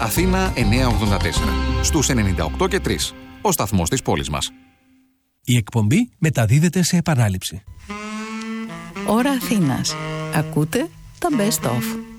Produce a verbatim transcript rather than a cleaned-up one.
Αθήνα εννιακόσια ογδόντα τέσσερα. Στους ενενήντα οκτώ και τρία. Ο σταθμός της πόλης μας. Η εκπομπή μεταδίδεται σε επανάληψη. Ώρα Αθήνας. Ακούτε τα Best Of.